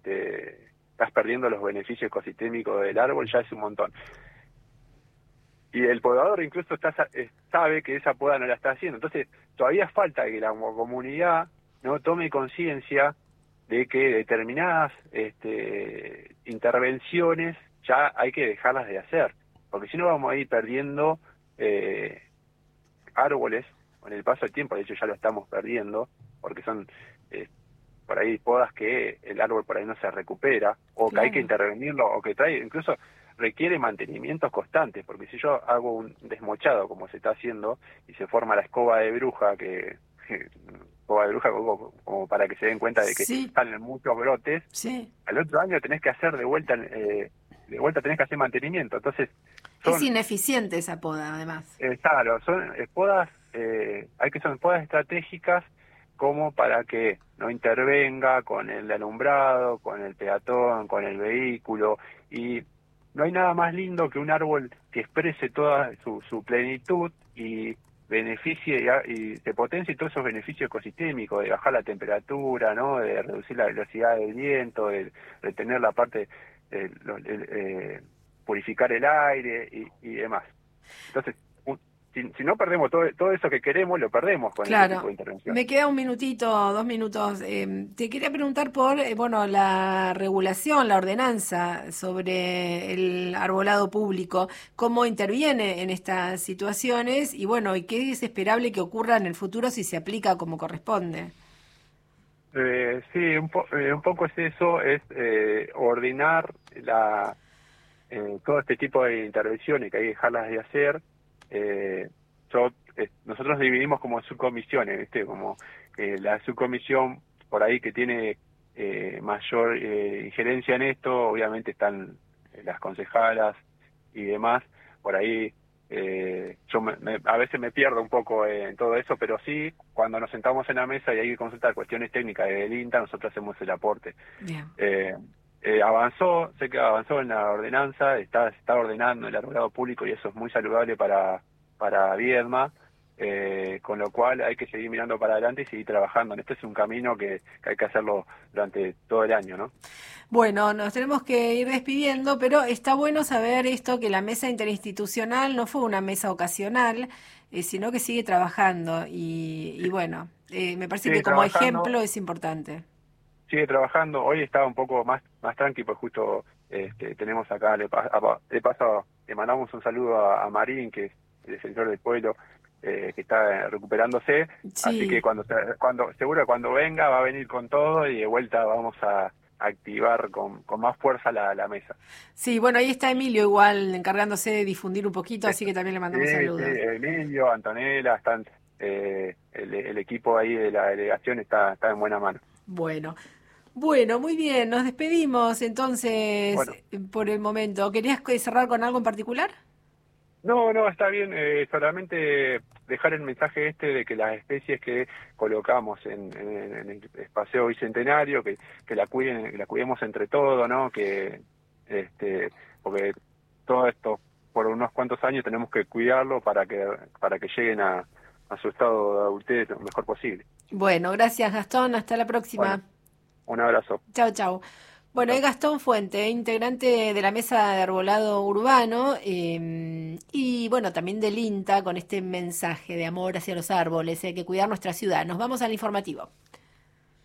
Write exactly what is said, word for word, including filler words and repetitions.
este, estás perdiendo los beneficios ecosistémicos del árbol, ya es un montón. Y el podador incluso está, sabe que esa poda no la está haciendo. Entonces, todavía falta que la comunidad no tome conciencia de que determinadas este, intervenciones ya hay que dejarlas de hacer. Porque si no vamos a ir perdiendo eh, árboles con el paso del tiempo. De hecho, ya lo estamos perdiendo, porque son eh, por ahí podas que el árbol por ahí no se recupera, o claro, que hay que intervenirlo, o que trae, incluso requiere mantenimientos constantes, porque si yo hago un desmochado como se está haciendo y se forma la escoba de bruja, que, que escoba de bruja como, como para que se den cuenta de que sí, salen muchos brotes, sí, al otro año tenés que hacer de vuelta eh, de vuelta tenés que hacer mantenimiento. Entonces son, es ineficiente esa poda, además. Eh, claro, son eh, podas, eh, hay que son podas estratégicas como para que no intervenga con el alumbrado, con el peatón, con el vehículo, y no hay nada más lindo que un árbol que exprese toda su, su plenitud y beneficie y, y se potencie todos esos beneficios ecosistémicos, de bajar la temperatura, ¿no?, de reducir la velocidad del viento, de retener la parte, eh, lo, eh, purificar el aire y, y demás. Entonces, un, si, si no perdemos todo, todo eso que queremos, lo perdemos con claro, este tipo de intervención. Me queda un minutito, dos minutos. Eh, te quería preguntar por, eh, bueno, la regulación, la ordenanza sobre el arbolado público, cómo interviene en estas situaciones y, bueno, y qué es esperable que ocurra en el futuro si se aplica como corresponde. Eh, sí, un, po eh, un poco es eso, es eh, ordenar la eh, todo este tipo de intervenciones que hay que dejarlas de hacer. Eh, yo, eh, nosotros dividimos como subcomisiones, ¿viste? Como eh, la subcomisión por ahí que tiene eh, mayor eh, injerencia en esto, obviamente están las concejalas y demás, por ahí eh, yo me, me, a veces me pierdo un poco en todo eso, pero sí, cuando nos sentamos en la mesa y hay que consultar cuestiones técnicas del INTA, nosotros hacemos el aporte. Bien. Eh, Eh, avanzó, sé que avanzó en la ordenanza, está, se está ordenando el arbolado público y eso es muy saludable para, para Viedma, eh, con lo cual hay que seguir mirando para adelante y seguir trabajando. Este es un camino que, que hay que hacerlo durante todo el año, ¿no? Bueno, nos tenemos que ir despidiendo, pero está bueno saber esto, que la mesa interinstitucional no fue una mesa ocasional, eh, sino que sigue trabajando y, y bueno, eh, me parece sigue que como trabajando. ejemplo es importante. Sigue trabajando, hoy estaba un poco más más tranqui, pues justo este, tenemos acá, le, pa, de paso le mandamos un saludo a, a Marín, que es el defensor del pueblo, eh, que está recuperándose, Sí. Así que cuando cuando seguro que cuando venga va a venir con todo y de vuelta vamos a activar con, con más fuerza la, la mesa. Sí, bueno, ahí está Emilio igual encargándose de difundir un poquito, así que también le mandamos sí, saludos. Sí, Emilio, Antonella, están, eh, el, el equipo ahí de la delegación está, está en buena mano. Bueno. Bueno, muy bien, nos despedimos entonces Bueno. por el momento. ¿Querías cerrar con algo en particular? No, no, está bien, eh, solamente dejar el mensaje este de que las especies que colocamos en, en, en el Paseo Bicentenario, que, que la cuiden, que la cuidemos entre todos, ¿no? Que este, porque todo esto por unos cuantos años tenemos que cuidarlo para que para que lleguen a, a su estado de adultez lo mejor posible. Bueno, gracias Gastón, hasta la próxima. Bueno, un abrazo. Chau, chau. Bueno, es Gastón Fuente, integrante de la Mesa de Arbolado Urbano eh, y bueno, también del INTA con este mensaje de amor hacia los árboles, hay que cuidar nuestra ciudad. Nos vamos al informativo.